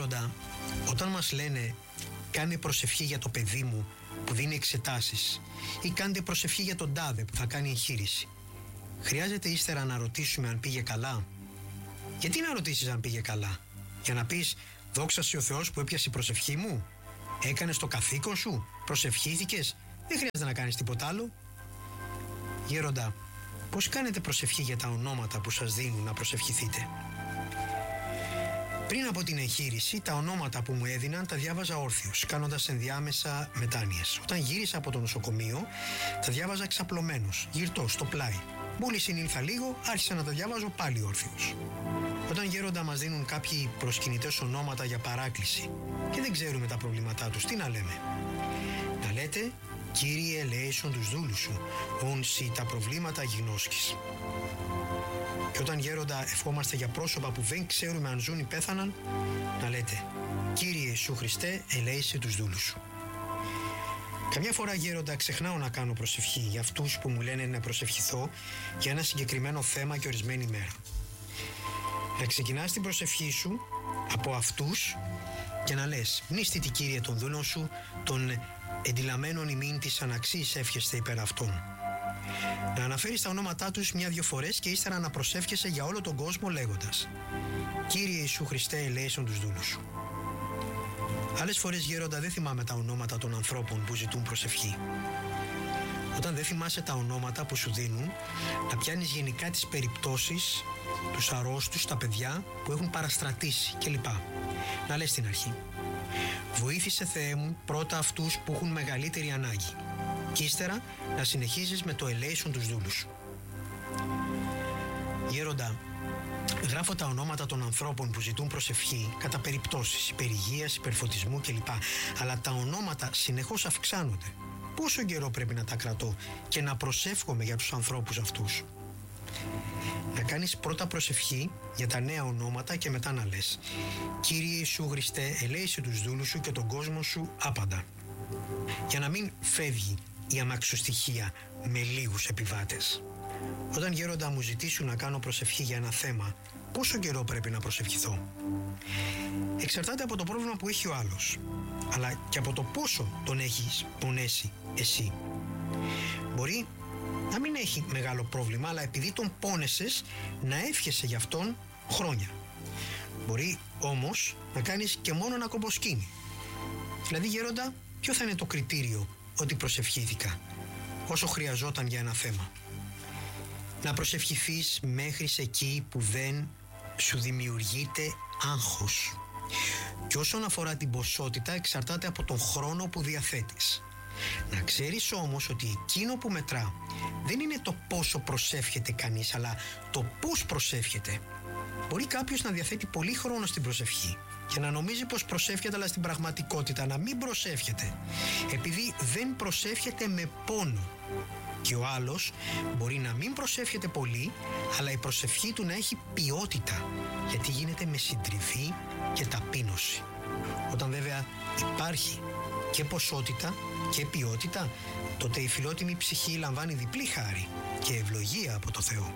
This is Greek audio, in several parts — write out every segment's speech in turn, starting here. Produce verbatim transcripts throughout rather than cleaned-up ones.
Γέροντα, όταν μας λένε κάνε προσευχή για το παιδί μου που δίνει εξετάσεις ή κάντε προσευχή για τον τάδε που θα κάνει εγχείρηση, χρειάζεται ύστερα να ρωτήσουμε αν πήγε καλά? Γιατί να ρωτήσεις αν πήγε καλά? Για να πεις δόξα σοι ο Θεός που έπιασε η προσευχή μου? Έκανες το καθήκον σου? Προσευχήθηκες? Δεν χρειάζεται να κάνεις τίποτα άλλο. Γέροντα, πώς κάνετε προσευχή για τα ονόματα που σας δίνουν να προσευχηθείτε? Πριν από την εγχείρηση, τα ονόματα που μου έδιναν τα διάβαζα όρθιος, κάνοντας ενδιάμεσα μετάνοιες. Όταν γύρισα από το νοσοκομείο, τα διάβαζα ξαπλωμένος, γυρτός, στο πλάι. Μόλις συνήλθα λίγο, άρχισα να τα διαβάζω πάλι όρθιος. Όταν, Γέροντα, μας δίνουν κάποιοι προσκυνητές ονόματα για παράκληση και δεν ξέρουμε τα προβλήματά τους, τι να λέμε? Να λέτε «Κύριε, ελέησον τους δούλους σου, όν σοι τα προβλήματα γινώσκεις». Και όταν, Γέροντα, ευχόμαστε για πρόσωπα που δεν ξέρουμε αν ζουν ή πέθαναν, να λέτε «Κύριε Ιησού Χριστέ, ελέησε τους δούλους σου». Καμιά φορά, Γέροντα, ξεχνάω να κάνω προσευχή για αυτούς που μου λένε να προσευχηθώ για ένα συγκεκριμένο θέμα και ορισμένη μέρα. Να ξεκινάς την προσευχή σου από αυτούς και να λες «Μνήστητη, Κύριε, τον δούλον σου, τον εντυλαμένων ημίν της αναξής εύχεστε υπέρ αυτών». Να αναφέρεις τα ονόματά τους μια-δυο φορές και ύστερα να προσεύχεσαι για όλο τον κόσμο λέγοντας «Κύριε Ιησού Χριστέ, ελέησον τους δούλους σου». Άλλες φορές, Γέροντα, δεν θυμάμαι τα ονόματα των ανθρώπων που ζητούν προσευχή. Όταν δεν θυμάσαι τα ονόματα που σου δίνουν, να πιάνεις γενικά τις περιπτώσεις, τους αρρώστους, τα παιδιά που έχουν παραστρατήσει κλπ. Να λες στην αρχή «Βοήθησε, Θεέ μου, πρώτα αυτούς που έχουν μεγαλύτερη ανάγκη». Και ύστερα να συνεχίζεις με το ελέησον τους δούλους σου. Γέροντα, γράφω τα ονόματα των ανθρώπων που ζητούν προσευχή κατά περιπτώσεις υπερηγείας, υπερφωτισμού κλπ. Αλλά τα ονόματα συνεχώς αυξάνονται. Πόσο καιρό πρέπει να τα κρατώ και να προσεύχομαι για τους ανθρώπους αυτούς? Να κάνεις πρώτα προσευχή για τα νέα ονόματα και μετά να λες «Κύριε Ιησού Χριστέ, ελέησε τους δούλους σου και τον κόσμο σου άπαντα». Για να μην φεύγει η αμαξοστοιχεία με λίγους επιβάτες. Όταν, Γέροντα, μου ζητήσουν να κάνω προσευχή για ένα θέμα, πόσο καιρό πρέπει να προσευχηθώ? Εξαρτάται από το πρόβλημα που έχει ο άλλος, αλλά και από το πόσο τον έχεις πονέσει εσύ. Μπορεί να μην έχει μεγάλο πρόβλημα, αλλά επειδή τον πόνεσες, να εύχεσαι για αυτόν χρόνια. Μπορεί όμως να κάνεις και μόνο ένα κομποσκήνι. Δηλαδή, Γέροντα, ποιο θα είναι το κριτήριο ότι προσευχήθηκα? Όσο χρειαζόταν για ένα θέμα. Να προσευχηθείς μέχρι σε εκεί που δεν σου δημιουργείται άγχος. Και όσον αφορά την ποσότητα, εξαρτάται από τον χρόνο που διαθέτεις. Να ξέρεις όμως ότι εκείνο που μετρά δεν είναι το πόσο προσεύχεται κανείς, αλλά το πώς προσεύχεται. Μπορεί κάποιος να διαθέτει πολύ χρόνο στην προσευχή και να νομίζει πως προσεύχεται, αλλά στην πραγματικότητα να μην προσεύχεται, επειδή δεν προσεύχεται με πόνο. Και ο άλλος μπορεί να μην προσεύχεται πολύ, αλλά η προσευχή του να έχει ποιότητα, γιατί γίνεται με συντριβή και ταπείνωση. Όταν βέβαια υπάρχει και ποσότητα και ποιότητα, τότε η φιλότιμη ψυχή λαμβάνει διπλή χάρη και ευλογία από το Θεό.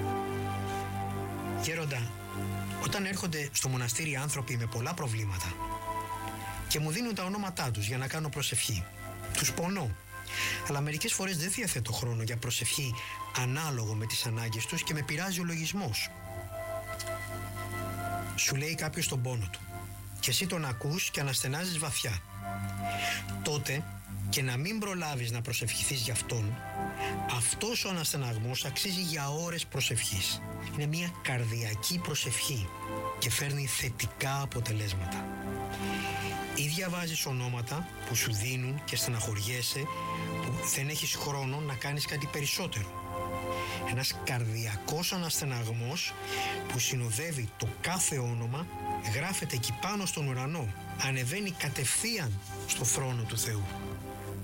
Γέροντα, όταν έρχονται στο μοναστήρι άνθρωποι με πολλά προβλήματα και μου δίνουν τα ονόματά τους για να κάνω προσευχή, τους πονώ, αλλά μερικές φορές δεν διαθέτω χρόνο για προσευχή ανάλογο με τις ανάγκες τους και με πειράζει ο λογισμός. Σου λέει κάποιος τον πόνο του και εσύ τον ακούς και αναστενάζεις βαθιά. Τότε, και να μην προλάβεις να προσευχηθείς για αυτόν, αυτός ο αναστεναγμός αξίζει για ώρες προσευχής. Είναι μια καρδιακή προσευχή και φέρνει θετικά αποτελέσματα. Ή διαβάζεις ονόματα που σου δίνουν και στεναχωριέσαι, που δεν έχεις χρόνο να κάνεις κάτι περισσότερο. Ένας καρδιακός αναστεναγμός που συνοδεύει το κάθε όνομα γράφεται εκεί πάνω στον ουρανό, ανεβαίνει κατευθείαν στο θρόνο του Θεού.